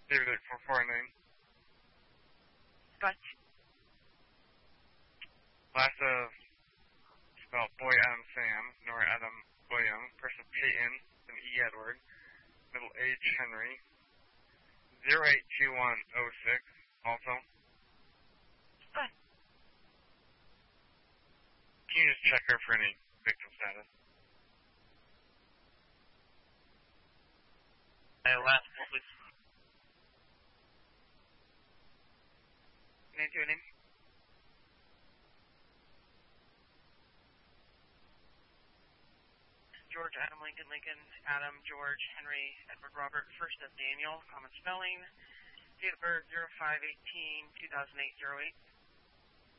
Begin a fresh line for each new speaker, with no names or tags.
David 8449.
Scott.
Last of spelled Boy Adam Sam, Nora Adam William, first of Peyton, and E. Edward, middle H. Henry, 082106, also.
Good.
Can you just check her for any victim status?
Last one, please.
Name to your name. George, Adam, Lincoln, Adam, George, Henry, Edward, Robert, first of Daniel, common spelling, date of birth 05/18/2008, 08.